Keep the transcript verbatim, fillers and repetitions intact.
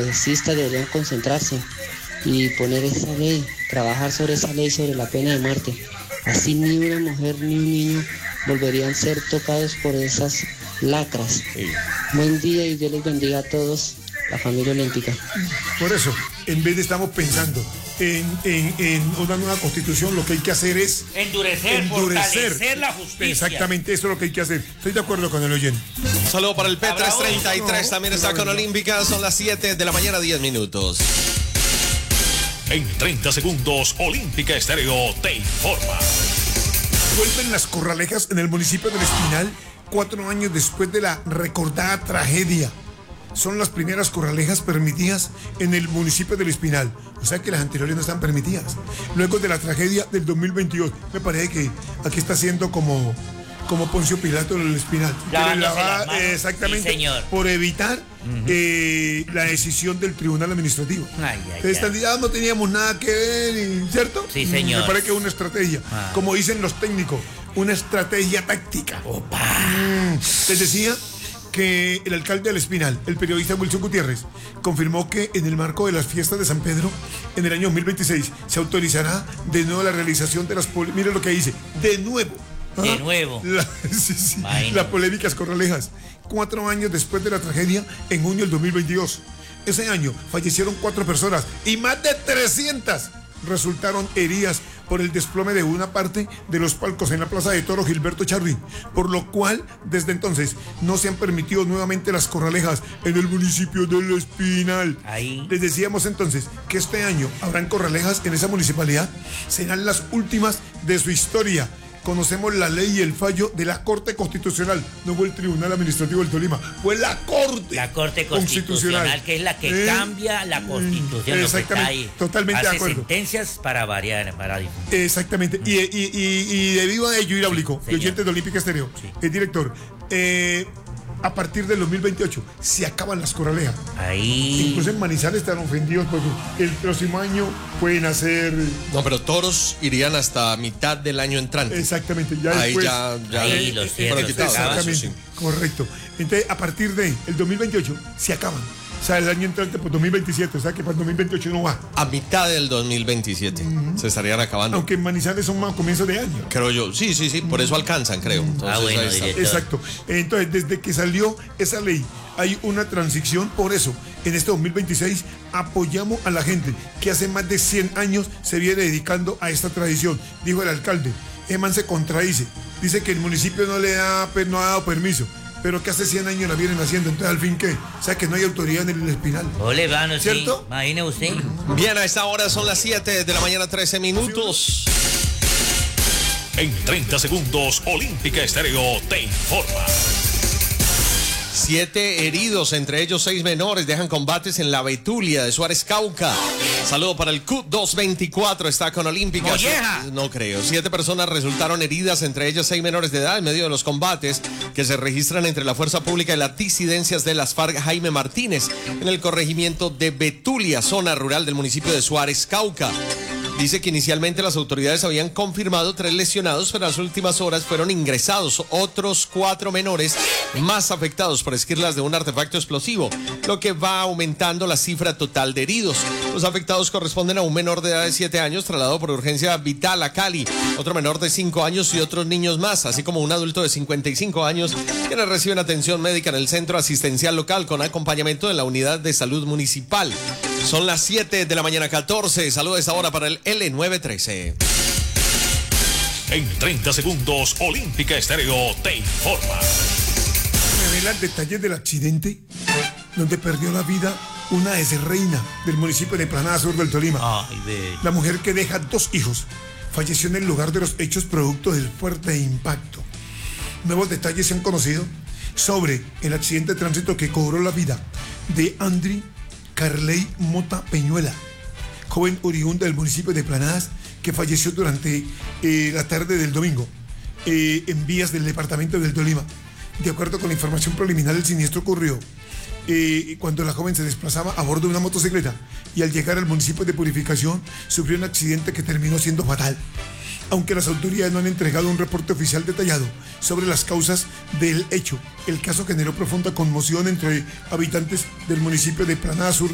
congresistas deberían concentrarse y poner esa ley, trabajar sobre esa ley, sobre la pena de muerte. Así ni una mujer ni un niño volverían a ser tocados por esas lacras. Sí. Buen día y Dios les bendiga a todos, la familia olímpica. Por eso, en vez de estamos pensando en, en, en una nueva constitución, lo que hay que hacer es endurecer, endurecer, fortalecer la justicia. Exactamente, eso es lo que hay que hacer. Estoy de acuerdo con el oyente. Un saludo para el P trescientos treinta y tres, también está con Olímpica. Son las siete de la mañana, diez minutos. En treinta segundos, Olímpica Estéreo te informa. Vuelven las corralejas en el municipio del Espinal cuatro años después de la recordada tragedia. Son las primeras corralejas permitidas en el municipio del Espinal. O sea que las anteriores no están permitidas. Luego de la tragedia del dos mil veintidós, me parece que aquí está siendo como, como Poncio Pilato en el Espinal. Lavar, exactamente, sí, señor. Por evitar uh-huh. eh, la decisión del tribunal administrativo. Ay, ay, Entonces, ya no teníamos nada que ver, ¿cierto? Sí, señor. Me parece que es una estrategia. Ah. Como dicen los técnicos, una estrategia táctica. Opa. Mm. Les decía que el alcalde del Espinal, el periodista Wilson Gutiérrez, confirmó que en el marco de las fiestas de San Pedro, en el año dos mil veintiséis, se autorizará de nuevo la realización de las... Pol- Miren lo que dice, de nuevo. ¿Ah? De nuevo. La, sí, sí, las polémicas corralejas. Cuatro años después de la tragedia, en junio del dos mil veintidós. Ese año fallecieron cuatro personas y más de trescientas resultaron heridas por el desplome de una parte de los palcos en la Plaza de Toro Gilberto Charri, por lo cual desde entonces no se han permitido nuevamente las corralejas en el municipio del Espinal. Ahí. Les decíamos entonces que este año habrán corralejas en esa municipalidad, serán las últimas de su historia. Conocemos la ley y el fallo de la Corte Constitucional. No fue el Tribunal Administrativo del Tolima, fue la Corte La Corte Constitucional, Constitucional que es la que eh, cambia la Constitución. Exactamente, lo que está ahí. Totalmente Hace de acuerdo. sentencias para variar, para... Exactamente, mm. y, y, y, y debido a ello, Hidráulico, sí, de oyentes de Olímpica Estéreo, sí. El director, eh, a partir del dos mil veintiocho se acaban las corralejas. Ahí. Incluso en Manizales están ofendidos porque el próximo año pueden hacer... No, pero toros irían hasta mitad del año entrante. Exactamente, ya ahí después... ya, ya ahí eh, los cierros quitados. Exactamente, Eso sí. Correcto. Entonces, a partir de el dos mil veintiocho se acaban. O sea, el año entrante, pues dos mil veintisiete, o sea que para el dos mil veintiocho no va. A mitad del dos mil veintisiete uh-huh. se estarían acabando. Aunque en Manizales son más comienzos de año. Creo yo, sí, sí, sí, por eso alcanzan, creo. Entonces, ah, bueno, exacto. Entonces, desde que salió esa ley, hay una transición. Por eso, en este dos mil veintiséis, apoyamos a la gente que hace más de cien años se viene dedicando a esta tradición. Dijo el alcalde, Eman se contradice. Dice que el municipio no le da, no ha dado permiso, pero que hace cien años la vienen haciendo. Entonces, al fin, ¿qué? O sea, que no hay autoridad en el Espinal. Ole, vano, ¿cierto? Sí. Imagine usted. Bien, a esta hora son las siete de la mañana, trece minutos. En treinta segundos, Olímpica Estéreo te informa. Siete heridos, entre ellos seis menores, dejan combates en la Betulia de Suárez Cauca. Saludo para el Q doscientos veinticuatro, está con Olímpica. Molleja. No creo. Siete personas resultaron heridas, entre ellas seis menores de edad, en medio de los combates que se registran entre la Fuerza Pública y las disidencias de las FARC Jaime Martínez en el corregimiento de Betulia, zona rural del municipio de Suárez Cauca. Dice que inicialmente las autoridades habían confirmado tres lesionados, pero en las últimas horas fueron ingresados otros cuatro menores más afectados por esquirlas de un artefacto explosivo, lo que va aumentando la cifra total de heridos. Los afectados corresponden a un menor de edad de siete años trasladado por urgencia vital a Cali, otro menor de cinco años y otros niños más, así como un adulto de cincuenta y cinco años quienes reciben atención médica en el centro asistencial local con acompañamiento de la unidad de salud municipal. Son las siete de la mañana, catorce. Saludos ahora para el L nueve trece. En treinta segundos, Olímpica Estéreo te informa. Revela detalles del accidente donde perdió la vida una exreina del municipio de Planada Sur del Tolima. Ay, de... La mujer, que deja dos hijos, falleció en el lugar de los hechos producto del fuerte impacto. Nuevos detalles se han conocido sobre el accidente de tránsito que cobró la vida de Andri Carley Mota Peñuela, joven oriunda del municipio de Planadas, que falleció durante eh, la tarde del domingo eh, en vías del departamento del Tolima. De acuerdo con la información preliminar, el siniestro ocurrió eh, cuando la joven se desplazaba a bordo de una motocicleta y al llegar al municipio de Purificación sufrió un accidente que terminó siendo fatal. Aunque las autoridades no han entregado un reporte oficial detallado sobre las causas del hecho, el caso generó profunda conmoción entre habitantes del municipio de Planada Sur